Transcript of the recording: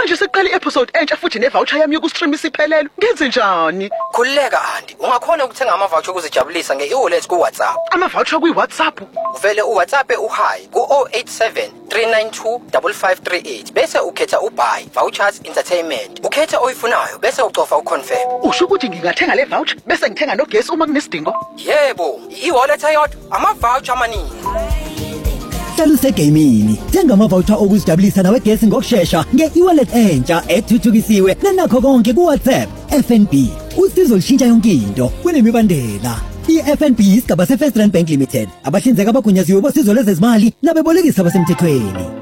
Manje seqala i-episode entsha futhi ne-voucher yami yoku-stream isiphelele. Ngenze njani? Khulileka Andi, ungakhona ukuthenga ama-voucher okuzijabulisa nge-e-wallet ku-WhatsApp. Ama-voucher kwi-WhatsApp? Uvele uWhatsApp u-hi ku-087 392 5538 bese ukhetha ubuy vouchers entertainment. Ukhetha oyifunayo bese ucofa uconfirm. Usho ukuthi ngingathenga le voucher bese ngithenga nogesi uma kunesidingo? Yebo, i-wallet eyodwa ama-voucher amaningi. Hlala usegamini. Thenga ama-voucher okuzijabulisa nawe gesi ngokusheshsha nge-e-wallet entsha ethuthukisiwe nenakho konke ku-WhatsApp. FNB, usizo lushintsha yonke into kunemibandela. I-FNB isigaba se-First Rand Bank Limited, abahlinzeki abagunyaziwe bosizo lwezezimali nabebolekisi abasemthethweni.